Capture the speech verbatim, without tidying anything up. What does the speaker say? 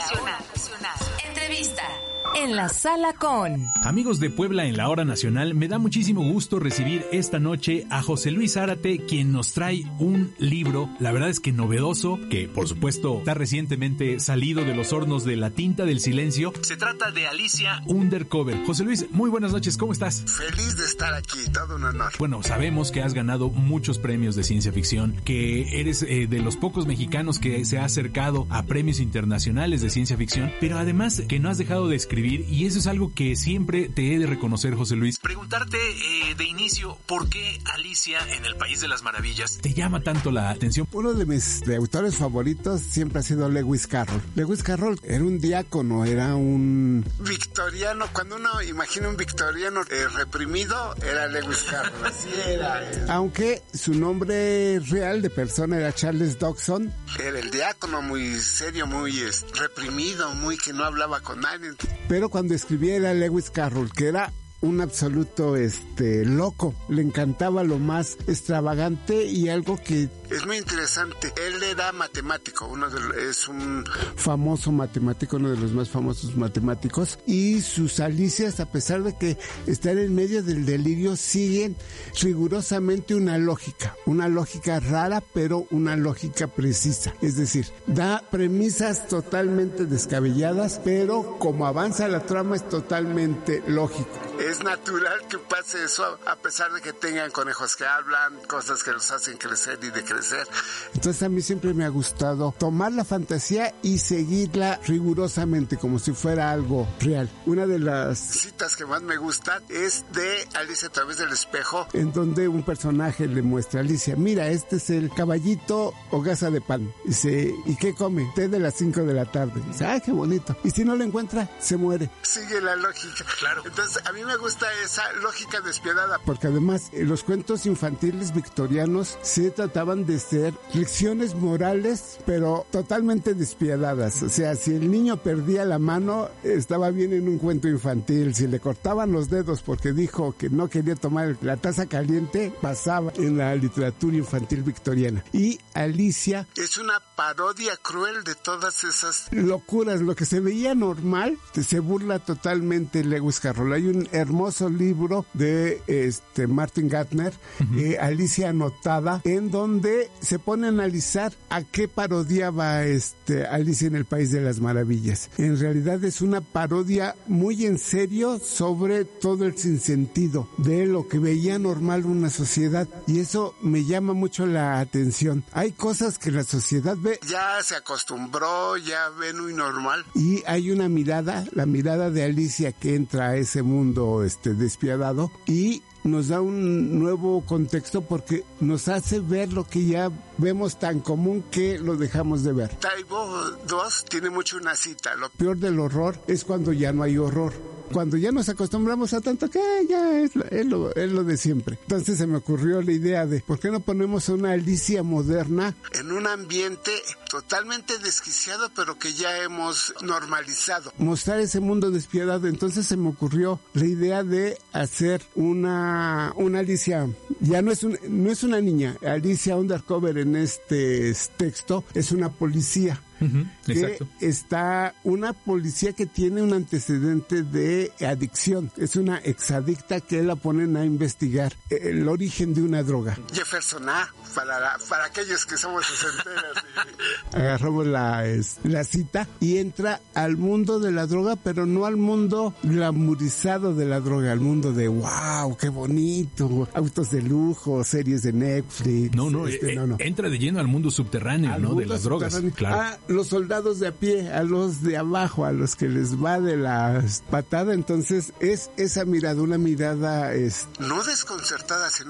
Entrevista en la sala con... Amigos de Puebla en la Hora Nacional, me da muchísimo gusto recibir esta noche a José Luis Zárate, quien nos trae un libro, la verdad es que novedoso, que por supuesto está recientemente salido de los hornos de la tinta del silencio. Se trata de Alicia Undercover. José Luis, muy buenas noches, ¿cómo estás? Feliz de estar aquí, todo un honor. Bueno, sabemos que has ganado muchos premios de ciencia ficción, que eres eh, de los pocos mexicanos que se ha acercado a premios internacionales de ciencia ficción, pero además que no has dejado de escribir, y eso es algo que siempre te he de reconocer, José Luis. Preguntarte eh, de inicio, ¿por qué Alicia en el País de las Maravillas te llama tanto la atención? Uno de mis de autores favoritos siempre ha sido Lewis Carroll. Lewis Carroll era un diácono, era un victoriano. Cuando uno imagina un victoriano eh, reprimido, era Lewis Carroll. Así era. Eh. Aunque su nombre real de persona era Charles Dodgson. Era el diácono muy serio, muy eh, reprimido, muy que no hablaba con nadie. Pero cuando escribía era Lewis Carroll, que era un absoluto este loco, le encantaba lo más extravagante y algo que es muy interesante. Él era matemático, uno de, es un famoso matemático, uno de los más famosos matemáticos, y sus alicias, a pesar de que están en medio del delirio, siguen rigurosamente una lógica, una lógica rara, pero una lógica precisa. Es decir, da premisas totalmente descabelladas, pero como avanza la trama es totalmente lógico. Es natural que pase eso, a pesar de que tengan conejos que hablan, cosas que los hacen crecer y decrecer. Entonces a mí siempre me ha gustado tomar la fantasía y seguirla rigurosamente, como si fuera algo real. Una de las citas que más me gustan es de Alicia a través del espejo, en donde un personaje le muestra a Alicia: mira, este es el caballito hogaza de pan. Dice, ¿y qué come? Té de las cinco de la tarde. Dice, ¡ay, qué bonito! Y si no lo encuentra, se muere. Sigue la lógica. Claro. Entonces a mí me Me gusta esa lógica despiadada, porque además eh, los cuentos infantiles victorianos se trataban de ser lecciones morales, pero totalmente despiadadas. O sea, si el niño perdía la mano, estaba bien en un cuento infantil. Si le cortaban los dedos porque dijo que no quería tomar la taza caliente, pasaba en la literatura infantil victoriana. Y Alicia es una parodia cruel de todas esas locuras. Lo que se veía normal, se burla totalmente Lewis Carroll. Hay un hermoso libro de este Martin Gardner, uh-huh. eh, Alicia Anotada, en donde se pone a analizar a qué parodiaba este Alicia en el País de las Maravillas. En realidad es una parodia muy en serio sobre todo el sinsentido de lo que veía normal una sociedad, y eso me llama mucho la atención. Hay cosas que la sociedad ve, ya se acostumbró, ya ve muy normal, y hay una mirada, la mirada de Alicia, que entra a ese mundo este despiadado y nos da un nuevo contexto, porque nos hace ver lo que ya vemos tan común que lo dejamos de ver. Taibo dos tiene mucho una cita: lo peor del horror es cuando ya no hay horror. Cuando ya nos acostumbramos a tanto que ya es lo, es, lo, es lo de siempre. Entonces se me ocurrió la idea de ¿por qué no ponemos una Alicia moderna en un ambiente totalmente desquiciado, pero que ya hemos normalizado? Mostrar ese mundo despiadado. Entonces se me ocurrió la idea de hacer una, una Alicia, ya no es, un, no es una niña. Alicia Undercover en este texto es una policía. Uh-huh, que exacto. Está una policía que tiene un antecedente de adicción. Es una exadicta que la ponen a investigar el origen de una droga. Jefferson A, para, la, para aquellos que somos sesenteras. Agarramos la, es, la cita y entra al mundo de la droga, pero no al mundo glamurizado de la droga, al mundo de wow, qué bonito, autos de lujo, series de Netflix. No, no, este, eh, no, no. entra de lleno al mundo subterráneo, al ¿no? Mundo de las drogas. Claro. Ah, los soldados de a pie, a los de abajo, a los que les va de la patada. Entonces es esa mirada, una mirada es no desconcertada, sino